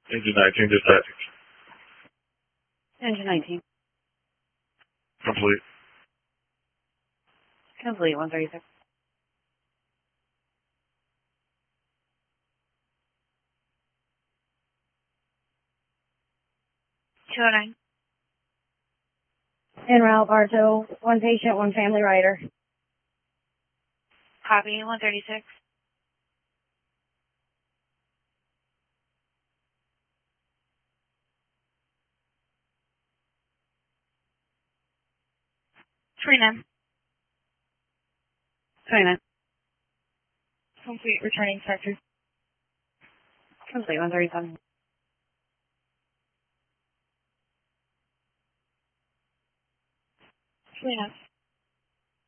Engine 19 dispatch. Engine 19. Complete. Complete, 136. 209. En route, Bartow. One patient, one family rider. Copy, 136. Twenty-nine. 29. Complete, returning sector. Complete, 137. 29.